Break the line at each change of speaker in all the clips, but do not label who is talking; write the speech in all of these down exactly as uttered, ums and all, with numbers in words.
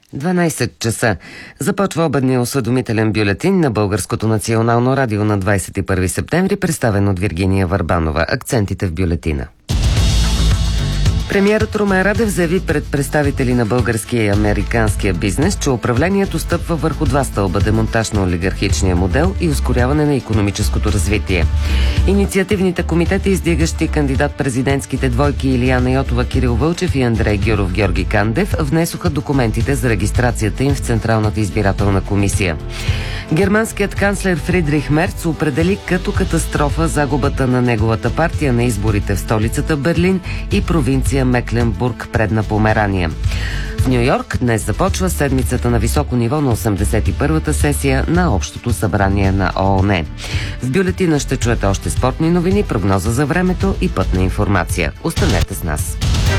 дванайсет часа. Започва обедния осведомителен бюлетин на Българското национално радио на двадесет и първи септември, представен от Виргиния Върбанова. Акцентите в бюлетина. Премиерът Румен Радев заяви пред представители на българския и американския бизнес, че управлението стъпва върху два стълба – демонтаж на олигархичния модел и ускоряване на икономическото развитие. Инициативните комитети, издигащи кандидат-президентските двойки Илияна Йотова, Кирил Вълчев и Андрей Гюров, Георги Кандев, внесоха документите за регистрацията им в Централната избирателна комисия. Германският канцлер Фридрих Мерц определи като катастрофа загубата на неговата партия на изборите в столицата Берлин и провинция Мекленбург, Предна Померания. В Ню Йорк днес започва седмицата на високо ниво на осемдесет и първата сесия на Общото събрание на ООН. В бюлетина ще чуете още спортни новини, прогноза за времето и пътна информация. Останете с нас.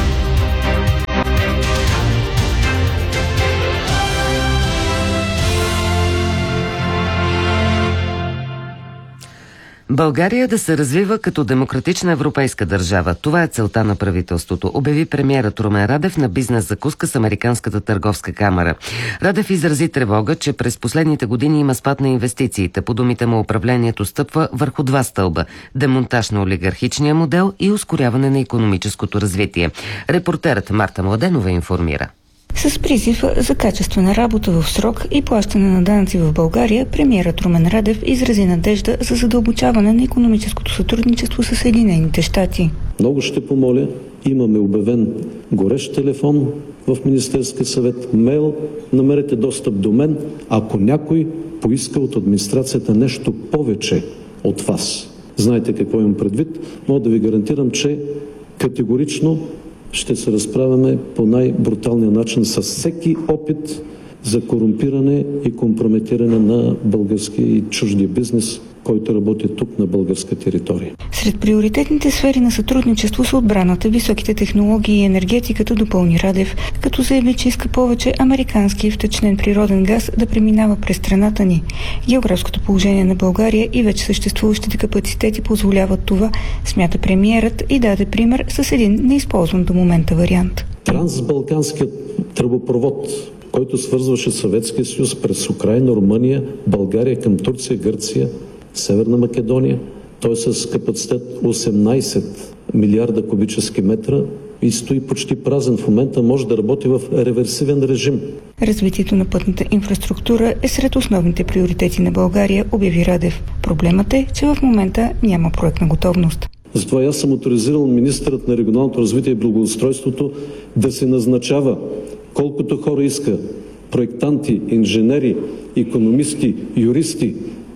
България да се развива като демократична европейска държава. Това е целта на правителството, обяви премиерът Румен Радев на бизнес закуска с Американската търговска камара. Радев изрази тревога, че през последните години има спад на инвестициите. По думите му, управлението стъпва върху два стълба – демонтаж на олигархичния модел и ускоряване на икономическото развитие. Репортерът Марта Младенова информира.
С призив за качествена работа в срок и плащане на данъци в България, премиерът Румен Радев изрази надежда за задълбочаване на икономическото сътрудничество с Съединените щати.
Много ще помоля, имаме обявен горещ телефон в Министерския съвет, мейл, намерете достъп до мен, ако някой поиска от администрацията нещо повече от вас. Знаете какво имам предвид, мога да ви гарантирам, че категорично ще се разправяме по най-бруталния начин с всеки опит за корумпиране и компрометиране на български и чужди бизнес, който работи тук на българска територия.
Сред приоритетните сфери на сътрудничество са отбраната, високите технологии и енергетиката, допълни Радев, като заяви, че иска повече американски и втечнен природен газ да преминава през страната ни. Географското положение на България и вече съществуващите капацитети позволяват това, смята премиерът и даде пример с един неизползван до момента вариант.
Трансбалканският тръбопровод, който свързваше Съветския съюз през Украйна, Румъния, България към Турция, Гърция, Северна Македония. Той е с капацитет осемнайсет милиарда кубически метра и стои почти празен. В момента може да работи в реверсивен режим.
Развитието на пътната инфраструктура е сред основните приоритети на България, обяви Радев. Проблемът е, че в момента няма проектна готовност.
Затова аз съм оторизирал министърът на регионалното развитие и благоустройството да се назначава колкото хора иска – проектанти, инженери, икономисти, юристи,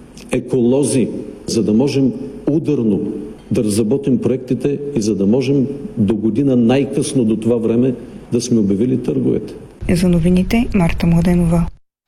еколози, за да можем ударно да разработим проектите и за да можем до година най-късно до това време да сме обявили търговете.
За новините Марта Младенова.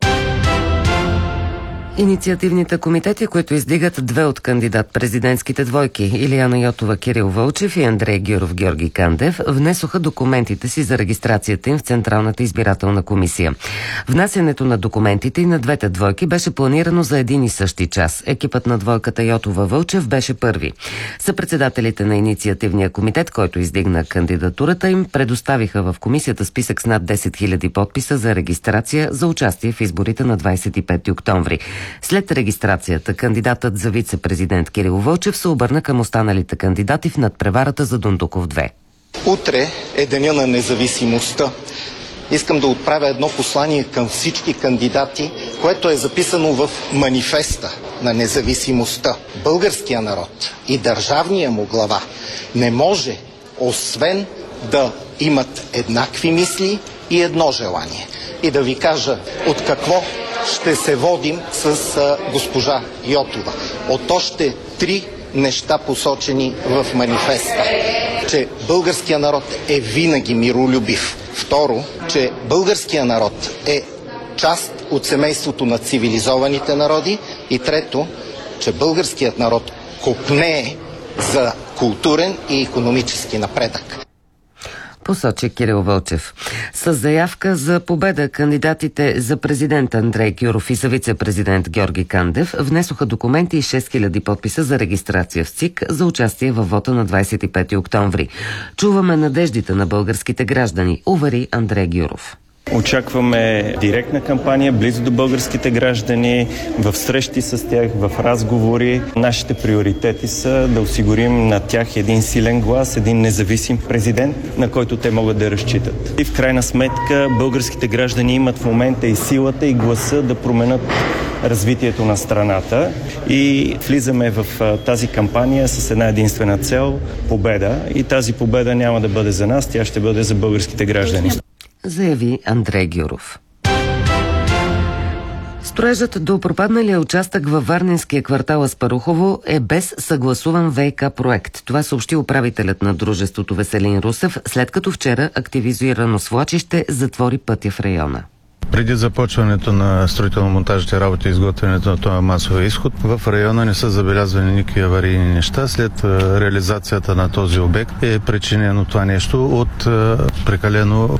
Инициативните комитети, които издигат две от кандидат-президентските двойки Илияна Йотова, Кирил Вълчев и Андрей Гюров, Георги Кандев, внесоха документите си за регистрацията им в Централната избирателна комисия. Внасянето на документите и на двете двойки беше планирано за един и същи час. Екипът на двойката Йотова-Вълчев беше първи. Съпредседателите на инициативния комитет, който издигна кандидатурата им, предоставиха в комисията списък с над десет хиляди подписа за регистрация за участие в изборите на двадесет и пети октомври. След регистрацията, кандидатът за вице-президент Кирил Вълчев се обърна към останалите кандидати в надпреварата за Дондуков две.
Утре е деня на независимостта. Искам да отправя едно послание към всички кандидати, което е записано в манифеста на независимостта. Българския народ и държавния му глава не може, освен да имат еднакви мисли и едно желание. И да ви кажа от какво ще се водим с а, госпожа Йотова. От още три неща, посочени в манифеста. Че българския народ е винаги миролюбив. Второ, че българския народ е част от семейството на цивилизованите народи. И трето, че българският народ копнее за културен и икономически напредък.
Посочи Кирил Вълчев. С заявка за победа кандидатите за президент Андрей Гюров и за вице-президент Георги Кандев внесоха документи и шест хиляди подписа за регистрация в ЦИК за участие във вота на двадесет и пети октомври. Чуваме надеждите на българските граждани, увери Андрей Гюров.
Очакваме директна кампания, близо до българските граждани, в срещи с тях, в разговори. Нашите приоритети са да осигурим на тях един силен глас, един независим президент, на който те могат да разчитат. И в крайна сметка българските граждани имат в момента и силата, и гласа да променят развитието на страната и влизаме в тази кампания с една единствена цел – победа. И тази победа няма да бъде за нас, тя ще бъде за българските граждани.
Заяви Андрей Гюров. Строежът до пропадналия участък във Варненския квартал Аспарухово е без съгласуван ВиК проект. Това съобщи управителят на дружеството Веселин Русев, след като вчера активизирано свлачище затвори пътя в района.
Преди започването на строително-монтажните работи и изготвянето на този масов изход, в района не са забелязвани никакви аварийни неща. След реализацията на този обект е причинено това нещо от прекалено